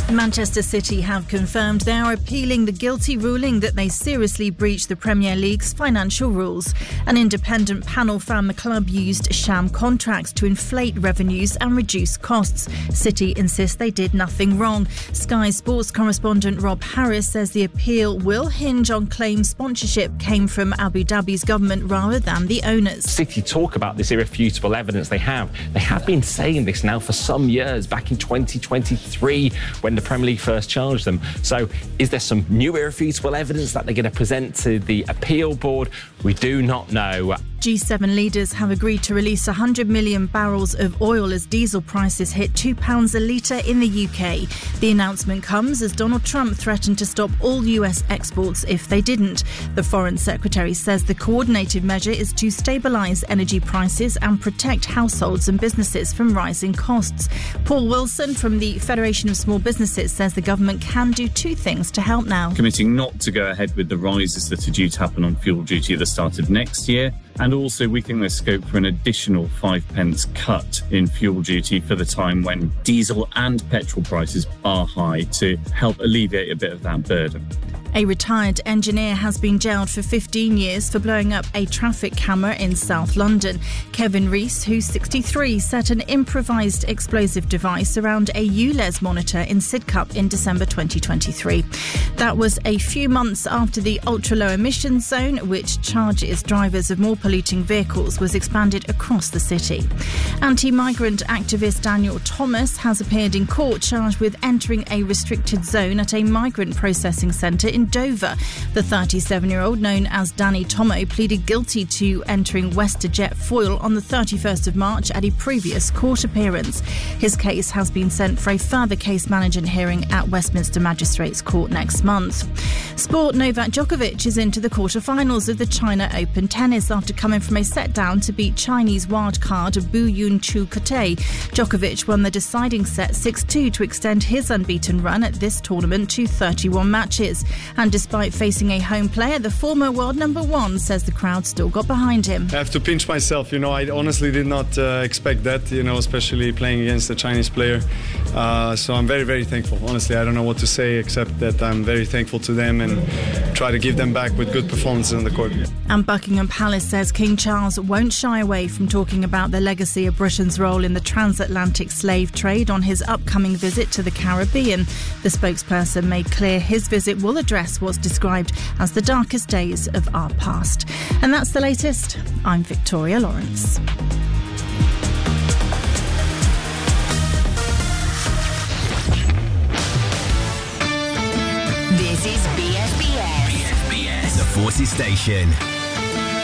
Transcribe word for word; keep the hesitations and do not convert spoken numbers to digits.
Manchester City have confirmed they are appealing the guilty ruling that they seriously breached the Premier League's financial rules. An independent panel found the club used sham contracts to inflate revenues and reduce costs. City insist they did nothing wrong. Sky Sports correspondent Rob Harris says the appeal will hinge on claims sponsorship came from Abu Dhabi's government rather than the owners. City talk about this irrefutable evidence they have. They have been saying this now for some years, back in twenty twenty-three when the Premier League first charged them. So is there some new irrefutable evidence that they're going to present to the appeal board? We do not know. G seven leaders have agreed to release one hundred million barrels of oil as diesel prices hit two pounds a litre in the U K. The announcement comes as Donald Trump threatened to stop all U S exports if they didn't. The Foreign Secretary says the coordinated measure is to stabilise energy prices and protect households and businesses from rising costs. Paul Wilson from the Federation of Small Businesses says the government can do two things to help now. Committing not to go ahead with the rises that are due to happen on fuel duty at the start of next year. And also, we think there's scope for an additional five pence cut in fuel duty for the time when diesel and petrol prices are high to help alleviate a bit of that burden. A retired engineer has been jailed for fifteen years for blowing up a traffic camera in South London. Kevin Rees, who's sixty-three, set an improvised explosive device around a U L E Z monitor in Sidcup in December twenty twenty-three. That was a few months after the ultra-low emissions zone, which charges drivers of more polluting vehicles, was expanded across the city. Anti-migrant activist Daniel Thomas has appeared in court charged with entering a restricted zone at a migrant processing centre in Dover. The thirty-seven-year-old, known as Danny Tomo, pleaded guilty to entering WestJet Foyle on the thirty-first of March at a previous court appearance. His case has been sent for a further case management hearing at Westminster Magistrates Court next month. Sport, Novak Djokovic is into the quarter-finals of the China Open Tennis after coming from a set-down to beat Chinese wildcard Bu Yun-Chu Kate. Djokovic won the deciding set six two to extend his unbeaten run at this tournament to thirty-one matches. And despite facing a home player, the former world number one says the crowd still got behind him. I have to pinch myself, you know, I honestly did not uh, expect that, you know, especially playing against a Chinese player. Uh, so I'm very, very thankful. Honestly, I don't know what to say except that I'm very thankful to them and try to give them back with good performances on the court. And Buckingham Palace says King Charles won't shy away from talking about the legacy of Britain's role in the transatlantic slave trade on his upcoming visit to the Caribbean. The spokesperson made clear his visit will address what's described as the darkest days of our past. And that's the latest. I'm Victoria Lawrence. This is B S B S. B S B S, the Forces Station.